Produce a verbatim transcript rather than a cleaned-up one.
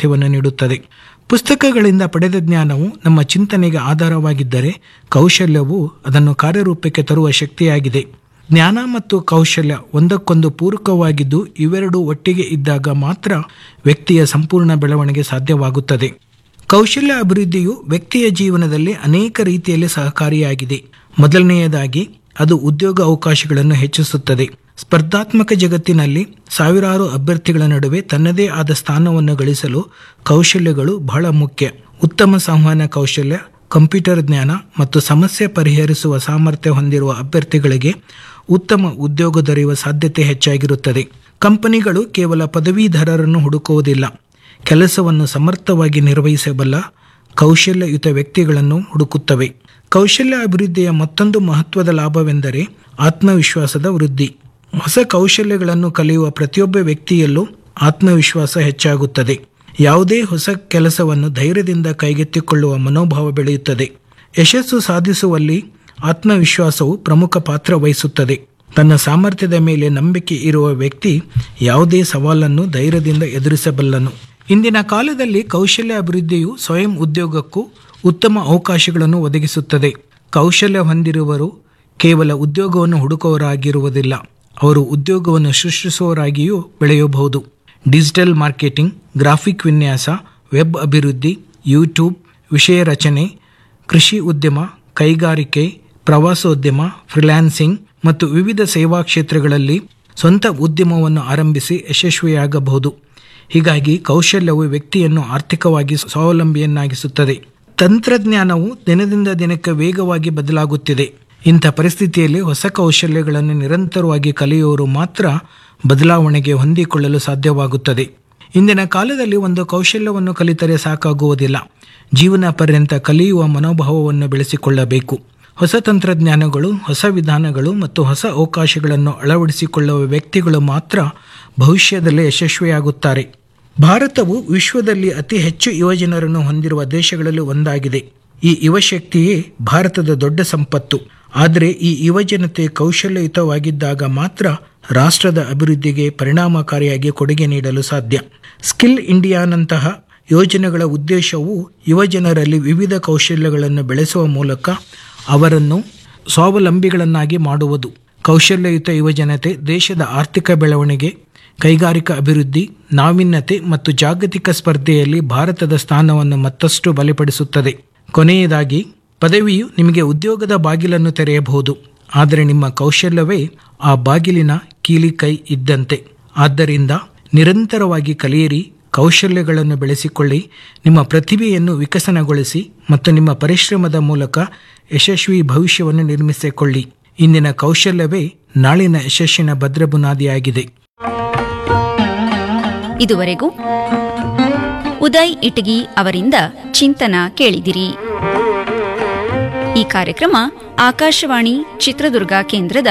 ಸಾಮರ್ಥ್ಯವನ್ನು ನೀಡುತ್ತದೆ. ಪುಸ್ತಕಗಳಿಂದ ಪಡೆದ ಜ್ಞಾನವು ನಮ್ಮ ಚಿಂತನೆಗೆ ಆಧಾರವಾಗಿದ್ದರೆ, ಕೌಶಲ್ಯವು ಅದನ್ನು ಕಾರ್ಯರೂಪಕ್ಕೆ ತರುವ ಶಕ್ತಿಯಾಗಿದೆ. ಜ್ಞಾನ ಮತ್ತು ಕೌಶಲ್ಯ ಒಂದಕ್ಕೊಂದು ಪೂರಕವಾಗಿದ್ದು, ಇವೆರಡೂ ಒಟ್ಟಿಗೆ ಇದ್ದಾಗ ಮಾತ್ರ ವ್ಯಕ್ತಿಯ ಸಂಪೂರ್ಣ ಬೆಳವಣಿಗೆ ಸಾಧ್ಯವಾಗುತ್ತದೆ. ಕೌಶಲ್ಯ ಅಭಿವೃದ್ಧಿಯು ವ್ಯಕ್ತಿಯ ಜೀವನದಲ್ಲಿ ಅನೇಕ ರೀತಿಯಲ್ಲಿ ಸಹಕಾರಿಯಾಗಿದೆ. ಮೊದಲನೆಯದಾಗಿ, ಅದು ಉದ್ಯೋಗ ಅವಕಾಶಗಳನ್ನು ಹೆಚ್ಚಿಸುತ್ತದೆ. ಸ್ಪರ್ಧಾತ್ಮಕ ಜಗತ್ತಿನಲ್ಲಿ ಸಾವಿರಾರು ಅಭ್ಯರ್ಥಿಗಳ ನಡುವೆ ತನ್ನದೇ ಆದ ಸ್ಥಾನವನ್ನು ಗಳಿಸಲು ಕೌಶಲ್ಯಗಳು ಬಹಳ ಮುಖ್ಯ. ಉತ್ತಮ ಸಂವಹನ ಕೌಶಲ್ಯ, ಕಂಪ್ಯೂಟರ್ ಜ್ಞಾನ ಮತ್ತು ಸಮಸ್ಯೆ ಪರಿಹರಿಸುವ ಸಾಮರ್ಥ್ಯ ಹೊಂದಿರುವ ಅಭ್ಯರ್ಥಿಗಳಿಗೆ ಉತ್ತಮ ಉದ್ಯೋಗ ದೊರೆಯುವ ಸಾಧ್ಯತೆ ಹೆಚ್ಚಾಗಿರುತ್ತದೆ. ಕಂಪನಿಗಳು ಕೇವಲ ಪದವೀಧರರನ್ನು ಹುಡುಕುವುದಿಲ್ಲ, ಕೆಲಸವನ್ನು ಸಮರ್ಥವಾಗಿ ನಿರ್ವಹಿಸಬಲ್ಲ ಕೌಶಲ್ಯಯುತ ವ್ಯಕ್ತಿಗಳನ್ನು ಹುಡುಕುತ್ತವೆ. ಕೌಶಲ್ಯ ಅಭಿವೃದ್ಧಿಯ ಮತ್ತೊಂದು ಮಹತ್ವದ ಲಾಭವೆಂದರೆ ಆತ್ಮವಿಶ್ವಾಸದ ವೃದ್ಧಿ. ಹೊಸ ಕೌಶಲ್ಯಗಳನ್ನು ಕಲಿಯುವ ಪ್ರತಿಯೊಬ್ಬ ವ್ಯಕ್ತಿಯಲ್ಲೂ ಆತ್ಮವಿಶ್ವಾಸ ಹೆಚ್ಚಾಗುತ್ತದೆ. ಯಾವುದೇ ಹೊಸ ಕೆಲಸವನ್ನು ಧೈರ್ಯದಿಂದ ಕೈಗೆತ್ತಿಕೊಳ್ಳುವ ಮನೋಭಾವ ಬೆಳೆಯುತ್ತದೆ. ಯಶಸ್ಸು ಸಾಧಿಸುವಲ್ಲಿ ಆತ್ಮವಿಶ್ವಾಸವು ಪ್ರಮುಖ ಪಾತ್ರ ವಹಿಸುತ್ತದೆ. ತನ್ನ ಸಾಮರ್ಥ್ಯದ ಮೇಲೆ ನಂಬಿಕೆ ಇರುವ ವ್ಯಕ್ತಿ ಯಾವುದೇ ಸವಾಲನ್ನು ಧೈರ್ಯದಿಂದ ಎದುರಿಸಬಲ್ಲನು. ಇಂದಿನ ಕಾಲದಲ್ಲಿ ಕೌಶಲ್ಯ ಅಭಿವೃದ್ಧಿಯು ಸ್ವಯಂ ಉದ್ಯೋಗಕ್ಕೂ ಉತ್ತಮ ಅವಕಾಶಗಳನ್ನು ಒದಗಿಸುತ್ತದೆ. ಕೌಶಲ್ಯ ಹೊಂದಿರುವವರು ಕೇವಲ ಉದ್ಯೋಗವನ್ನು ಹುಡುಕುವವರಾಗಿರುವುದಿಲ್ಲ, ಅವರು ಉದ್ಯೋಗವನ್ನು ಸೃಷ್ಟಿಸುವವರಾಗಿಯೂ ಬೆಳೆಯಬಹುದು. ಡಿಜಿಟಲ್ ಮಾರ್ಕೆಟಿಂಗ್, ಗ್ರಾಫಿಕ್ ವಿನ್ಯಾಸ, ವೆಬ್ ಅಭಿವೃದ್ಧಿ, ಯೂಟ್ಯೂಬ್, ವಿಷಯ ರಚನೆ, ಕೃಷಿ ಉದ್ಯಮ, ಕೈಗಾರಿಕೆ, ಪ್ರವಾಸೋದ್ಯಮ, ಫ್ರೀಲಾನ್ಸಿಂಗ್ ಮತ್ತು ವಿವಿಧ ಸೇವಾ ಕ್ಷೇತ್ರಗಳಲ್ಲಿ ಸ್ವಂತ ಉದ್ಯಮವನ್ನು ಆರಂಭಿಸಿ ಯಶಸ್ವಿಯಾಗಬಹುದು. ಹೀಗಾಗಿ ಕೌಶಲ್ಯವು ವ್ಯಕ್ತಿಯನ್ನು ಆರ್ಥಿಕವಾಗಿ ಸ್ವಾವಲಂಬಿಯನ್ನಾಗಿಸುತ್ತದೆ. ತಂತ್ರಜ್ಞಾನವು ದಿನದಿಂದ ದಿನಕ್ಕೆ ವೇಗವಾಗಿ ಬದಲಾಗುತ್ತಿದೆ. ಇಂಥ ಪರಿಸ್ಥಿತಿಯಲ್ಲಿ ಹೊಸ ಕೌಶಲ್ಯಗಳನ್ನು ನಿರಂತರವಾಗಿ ಕಲಿಯುವವರು ಮಾತ್ರ ಬದಲಾವಣೆಗೆ ಹೊಂದಿಕೊಳ್ಳಲು ಸಾಧ್ಯವಾಗುತ್ತದೆ. ಇಂದಿನ ಕಾಲದಲ್ಲಿ ಒಂದು ಕೌಶಲ್ಯವನ್ನು ಕಲಿತರೆ ಸಾಕಾಗುವುದಿಲ್ಲ, ಜೀವನ ಪರ್ಯಂತ ಕಲಿಯುವ ಮನೋಭಾವವನ್ನು ಬೆಳೆಸಿಕೊಳ್ಳಬೇಕು. ಹೊಸ ತಂತ್ರಜ್ಞಾನಗಳು, ಹೊಸ ವಿಧಾನಗಳು ಮತ್ತು ಹೊಸ ಅವಕಾಶಗಳನ್ನು ಅಳವಡಿಸಿಕೊಳ್ಳುವ ವ್ಯಕ್ತಿಗಳು ಮಾತ್ರ ಭವಿಷ್ಯದಲ್ಲಿ ಯಶಸ್ವಿಯಾಗುತ್ತಾರೆ. ಭಾರತವು ವಿಶ್ವದಲ್ಲಿ ಅತಿ ಹೆಚ್ಚು ಯುವಜನರನ್ನು ಹೊಂದಿರುವ ದೇಶಗಳಲ್ಲಿ ಒಂದಾಗಿದೆ. ಈ ಯುವಶಕ್ತಿಯೇ ಭಾರತದ ದೊಡ್ಡ ಸಂಪತ್ತು. ಆದರೆ ಈ ಯುವಜನತೆ ಕೌಶಲ್ಯಯುತವಾಗಿದ್ದಾಗ ಮಾತ್ರ ರಾಷ್ಟ್ರದ ಅಭಿವೃದ್ಧಿಗೆ ಪರಿಣಾಮಕಾರಿಯಾಗಿ ಕೊಡುಗೆ ನೀಡಲು ಸಾಧ್ಯ. ಸ್ಕಿಲ್ ಇಂಡಿಯಾನಂತಹ ಯೋಜನೆಗಳ ಉದ್ದೇಶವು ಯುವಜನರಲ್ಲಿ ವಿವಿಧ ಕೌಶಲ್ಯಗಳನ್ನು ಬೆಳೆಸುವ ಮೂಲಕ ಅವರನ್ನು ಸ್ವಾವಲಂಬಿಗಳನ್ನಾಗಿ ಮಾಡುವುದು. ಕೌಶಲ್ಯಯುತ ಯುವಜನತೆ ದೇಶದ ಆರ್ಥಿಕ ಬೆಳವಣಿಗೆ, ಕೈಗಾರಿಕಾ ಅಭಿವೃದ್ಧಿ, ನಾವೀನ್ಯತೆ ಮತ್ತು ಜಾಗತಿಕ ಸ್ಪರ್ಧೆಯಲ್ಲಿ ಭಾರತದ ಸ್ಥಾನವನ್ನು ಮತ್ತಷ್ಟು ಬಲಪಡಿಸುತ್ತದೆ. ಕೊನೆಯದಾಗಿ, ಪದವಿಯು ನಿಮಗೆ ಉದ್ಯೋಗದ ಬಾಗಿಲನ್ನು ತೆರೆಯಬಹುದು, ಆದರೆ ನಿಮ್ಮ ಕೌಶಲ್ಯವೇ ಆ ಬಾಗಿಲಿನ ಕೀಲಿಕೈ ಇದ್ದಂತೆ. ಆದ್ದರಿಂದ ನಿರಂತರವಾಗಿ ಕಲಿಯಿರಿ, ಕೌಶಲ್ಯಗಳನ್ನು ಬೆಳೆಸಿಕೊಳ್ಳಿ, ನಿಮ್ಮ ಪ್ರತಿಭೆಯನ್ನು ವಿಕಸನಗೊಳಿಸಿ ಮತ್ತು ನಿಮ್ಮ ಪರಿಶ್ರಮದ ಮೂಲಕ ಯಶಸ್ವಿ ಭವಿಷ್ಯವನ್ನು ನಿರ್ಮಿಸಿಕೊಳ್ಳಿ. ಇಂದಿನ ಕೌಶಲ್ಯವೇ ನಾಳಿನ ಯಶಸ್ಸಿನ ಭದ್ರ ಬುನಾದಿಯಾಗಿದೆ. ಇದುವರೆಗೂ ಉದಯ್ ಇಟಗಿ ಅವರಿಂದ ಚಿಂತನ ಕೇಳಿದಿರಿ. ಈ ಕಾರ್ಯಕ್ರಮ ಆಕಾಶವಾಣಿ ಚಿತ್ರದುರ್ಗ ಕೇಂದ್ರದ